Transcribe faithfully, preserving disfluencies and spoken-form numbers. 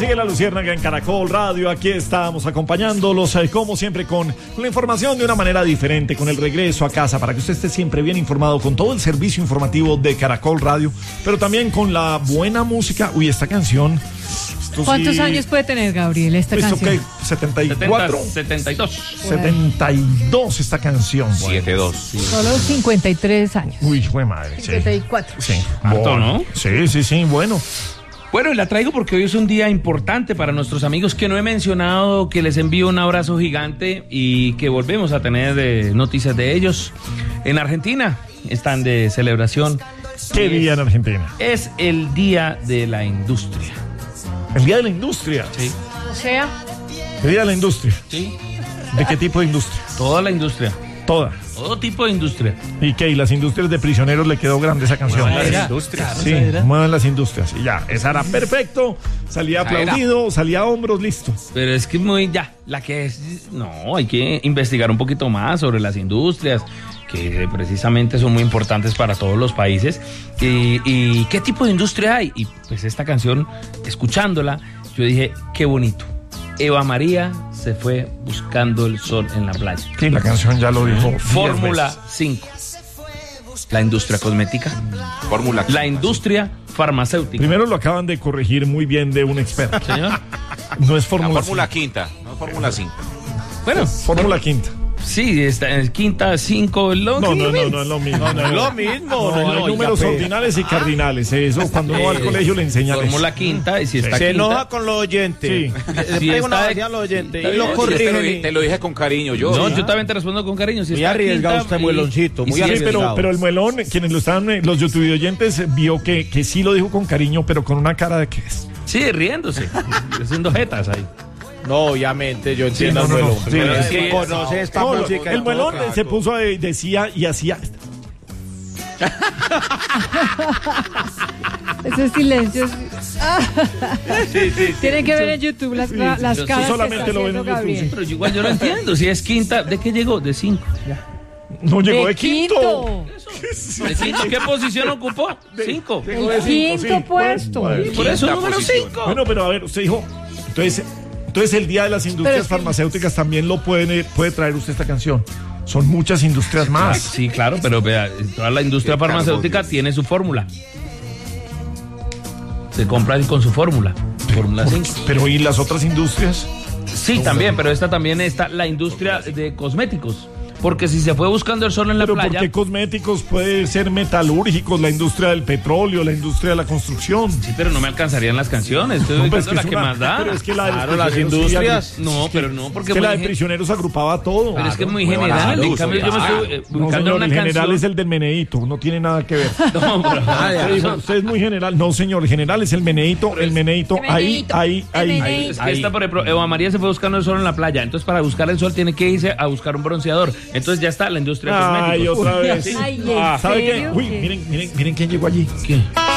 Sigue la Luciérnaga en Caracol Radio. Aquí estamos acompañándolos, eh, como siempre, con, con la información de una manera diferente, con el regreso a casa, para que usted esté siempre bien informado con todo el servicio informativo de Caracol Radio, pero también con la buena música. Uy, esta canción. ¿Cuántos sí, años puede tener, Gabriel, esta ¿esto canción? qué? ¿setenta y cuatro? setenta y dos. setenta y dos esta canción. setenta y dos. Sí. Solo cincuenta y tres años. Uy, fue madre. cincuenta y cuatro. Sí. sí. Harto, Bueno, ¿no? Sí, sí, sí, bueno. Bueno, y la traigo porque hoy es un día importante para nuestros amigos que no he mencionado, que les envío un abrazo gigante y que volvemos a tener eh, noticias de ellos. En Argentina están de celebración. ¿Qué es, día en Argentina? Es el Día de la Industria. El Día de la Industria. Sí. O sea, El Día de la Industria. Sí. ¿De qué tipo de industria? Toda la industria. Toda. Todo tipo de industria. ¿Y qué? ¿Y las industrias de prisioneros le quedó grande esa canción? Muevan las industrias. Sí, muevan las industrias. Y ya, esa era perfecto. Salía aplaudido, salía a hombros, listo. Pero es que muy ya, la que es, no, hay que investigar un poquito más sobre las industrias, que precisamente son muy importantes para todos los países. Y, y qué tipo de industria hay. Y pues esta canción, escuchándola, yo dije, qué bonito. Eva María se fue buscando el sol en la playa. Sí, la canción ya lo dijo. Fórmula cinco. La industria cosmética. Fórmula. La industria farmacéutica. Primero lo acaban de corregir muy bien de un experto. Señor. No es Fórmula Fórmula quinta, no Fórmula cinco. Bueno, Fórmula quinta. sí, está en quinta, cinco, lo No, no, no, no es lo mismo. No, no es lo mismo. No, hay no, números oiga, ordinales y cardinales. Eso cuando uno va al colegio le enseñan eso. Fórmula quinta, y si está Se quinta, enoja con los oyentes. Sí. Le Si pega está una de- vacía a los oyentes está y lo bien, Sí, te, lo, corrigen. di- te lo dije con cariño yo. No, ¿sí? yo también te respondo con cariño. Si Muy está arriesgado quinta, usted, y- mueloncito, y muy si Sí, es- arriesgado. pero, pero el muelón, quienes lo estaban, eh, los YouTube oyentes, vio que, que sí lo dijo con cariño, pero con una cara de que es. Sí, riéndose, haciendo jetas ahí. No, obviamente, yo entiendo no, al no, muelón. no, sí, pero es es que que- conoce esta No, música. el y muelón todo. se puso a, decía y hacía. ese silencio. Tienen que ver en YouTube las, la- las Yo caras solamente que está lo ven en haciendo YouTube, Gabriel. sí. Pero yo igual yo lo entiendo. Si es quinta, ¿de qué llegó? De cinco. No llegó de, De quinto. quinto. ¿De cinco? ¿Qué posición ocupó? Cinco. Llegó de El cinco, quinto sí. puesto. Bueno, Por eso Quinta número posición. cinco. Bueno, pero a ver, usted dijo. Entonces, entonces el Día de las Industrias Pero es que- Farmacéuticas también lo puede, puede traer usted esta canción. Son muchas industrias Ah, más. sí, claro, pero vea, toda la industria Qué farmacéutica cargo. tiene su fórmula. Se compra con su fórmula. Fórmula cinco. Pero ¿y las otras industrias? Sí, también, pero esta también está la industria de cosméticos. Porque si se fue buscando el sol en la Pero ¿por playa. qué cosméticos? Puede ser metalúrgicos, la industria del petróleo, la industria de la construcción. Sí, pero no me alcanzarían las canciones. Estoy No, ubicando pues es la que que una- más da. Pero es que la de los Claro, las prisioneros sí industrias. agru- No, pero no, porque Es que la muy de gen- prisioneros agrupaba todo. Pero es que es muy Claro, general. claro, En cambio, yo me claro. estoy eh, No, ubicando señor, una el general canción. es el del meneíto, no tiene nada que ver. No, pero- Usted dijo, usted es muy general. No, señor, el general es el meneíto, el meneíto. El Ahí, meneíto, ahí, el ahí. meneíto. Es que esta, por ejemplo, Eva María se fue buscando el sol en la playa. Entonces, para buscar el sol, tiene que irse a buscar un bronceador. Entonces, ya está la industria de Ay, cosméticos. otra vez. Ay, ¿en ¿Sabe qué? serio? Uy, ¿Qué? miren, miren, miren quién llegó allí. ¿Quién?